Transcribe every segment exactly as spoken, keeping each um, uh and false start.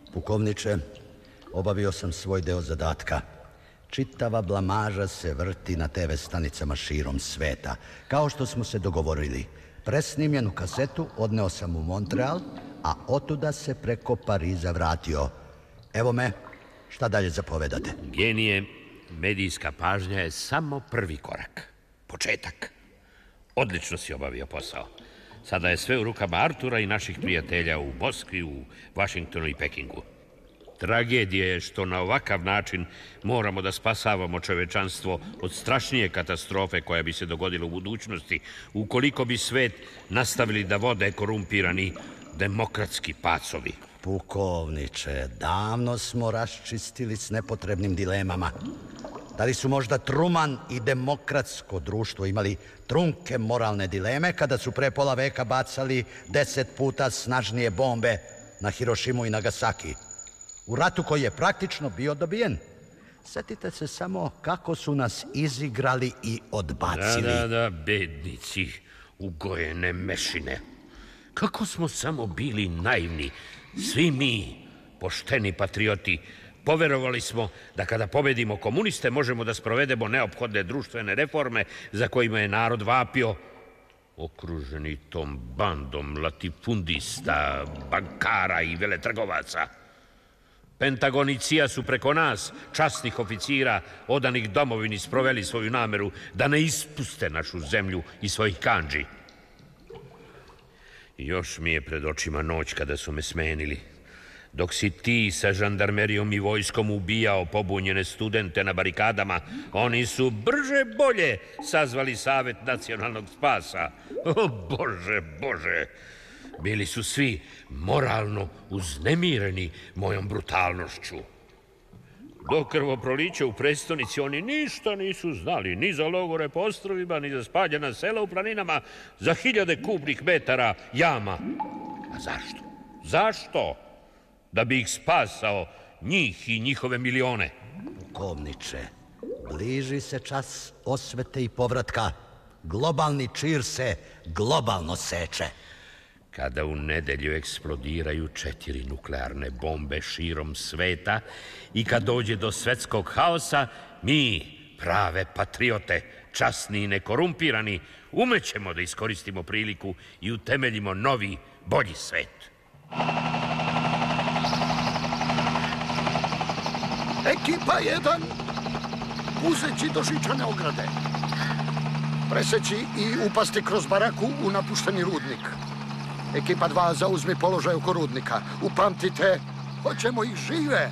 Pukovniče, obavio sam svoj deo zadatka. Čitava blamaža se vrti na te ve stanicama širom sveta. Kao što smo se dogovorili, presnimljenu kasetu odneo sam u Montreal, a otuda se preko Pariza vratio. Evo me, šta dalje zapovedate? Genije, medijska pažnja je samo prvi korak. Početak. Odlično si obavio posao. Sada je sve u rukama Artura i naših prijatelja u Moskvi, u Vašingtonu i Pekingu. Tragedija je što na ovakav način moramo da spasavamo čovečanstvo od strašnije katastrofe koja bi se dogodila u budućnosti ukoliko bi svet nastavili da vode korumpirani demokratski pacovi. Pukovniče, davno smo raščistili s nepotrebnim dilemama. Da li su možda Truman i demokratsko društvo imali trunke moralne dileme kada su pre pola veka bacali deset puta snažnije bombe na Hirošimu i Nagasaki? U ratu koji je praktično bio dobijen. Setite se samo kako su nas izigrali i odbacili. Da, da, da, bednici, ugojene mešine. Kako smo samo bili naivni. Svi mi, pošteni patrioti, poverovali smo da kada pobedimo komuniste možemo da sprovedemo neophodne društvene reforme za kojima je narod vapio, okruženi tom bandom latifundista, bankara i veletrgovaca. Pentagon i C I A su preko nas, časnih oficira, odanih domovini, sproveli svoju nameru da ne ispuste našu zemlju iz svojih kandži. Još mi je pred očima noć kada su me smenili. Dok si ti sa žandarmerijom i vojskom ubijao pobunjene studente na barikadama, oni su brže bolje sazvali Savet nacionalnog spasa. O, Bože, Bože! Bili su svi moralno uznemireni mojom brutalnošću. Do krvoprolića u prestonici oni ništa nisu znali, ni za logore po ostrvima, ni za spaljena sela u planinama, za hiljade kubnih metara jama. A zašto? Zašto? Da bi ih spasao, njih i njihove milione. Pukovniče, bliži se čas osvete i povratka. Globalni čir se globalno seče. Kada u nedelju eksplodiraju četiri nuklearne bombe širom sveta i kad dođe do svetskog haosa, mi, prave patriote, časni i nekorumpirani, umećemo da iskoristimo priliku i utemeljimo novi, bolji svet. Ekipa jedan, uzeći do žičane ograde. Preseći i upasti kroz baraku u napušteni rudnik. Ekipa dva, zauzmi položaj oko rudnika. Upamtite, hoćemo ih žive.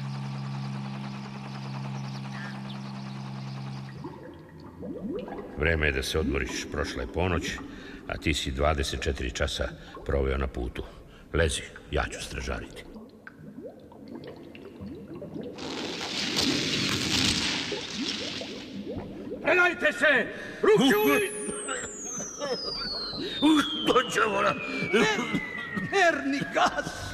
Vreme je da se odmoriš, prošla je ponoć, a ti si dvadeset četiri časa proveo na putu. Lezi, ja ću stražariti. Predajte se! Ruke ulic! Dođe vola! Nerni gas!